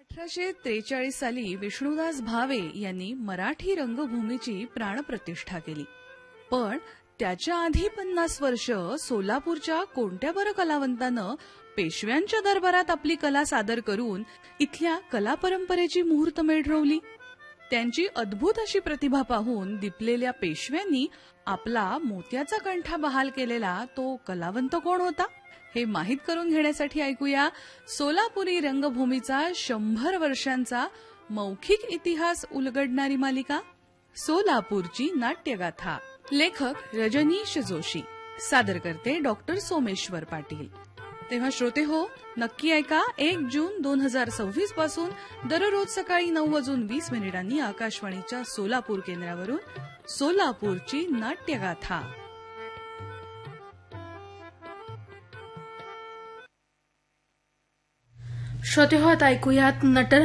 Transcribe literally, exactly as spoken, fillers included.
अठराशे त्रेचाळीस साली विष्णुदास भावे यांनी मराठी रंगभूमीची प्राणप्रतिष्ठा केली. पण त्याच्या आधी पन्नास वर्ष सोलापूरच्या कोणत्या बरं कलावंतानं पेशव्यांच्या दरबारात आपली कला सादर करून इथल्या कला परंपरेची मुहूर्तमेढ रोवली. त्यांची अद्भुत अशी प्रतिभा पाहून दिपलेल्या पेशव्यांनी आपला मोत्याचा कंठा बहाल केलेला तो कलावंत कोण होता हे माहीत करून घेण्यासाठी ऐकूया सोलापुरी रंगभूमीचा शंभर वर्षांचा मौखिक इतिहास उलगडणारी मालिका सोलापूरची नाट्यगाथा. लेखक रजनीश जोशी, सादर करते डॉक्टर सोमेश्वर पाटील. तेव्हा श्रोते हो, नक्की ऐका एक जून दोन हजार सव्वीस पासून दररोज सकाळी नऊ वाजून वीस मिनिटांनी आकाशवाणीच्या सोलापूर केंद्रावरून सोलापूरची नाट्यगाथा. श्रोते हो, आता ऐकूयात नट